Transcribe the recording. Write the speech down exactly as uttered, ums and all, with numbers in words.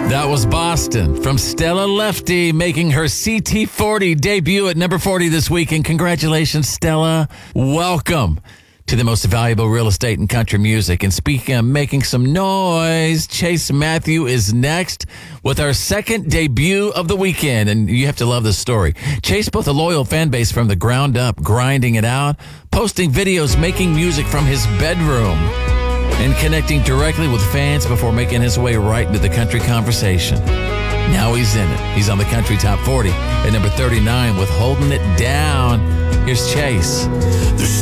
That was Boston from Stella Lefty, making her C T forty debut at number forty this week. And congratulations, Stella. Welcome to the most valuable real estate in country music. And speaking of making some noise, Chase Matthew is next with our second debut of the weekend. And you have to love this story. Chase built a loyal fan base from the ground up, grinding it out, posting videos, making music from his bedroom, and connecting directly with fans before making his way right into the country conversation. Now he's in it. He's on the Country Top forty at number thirty-nine with Holding It Down. Here's Chase.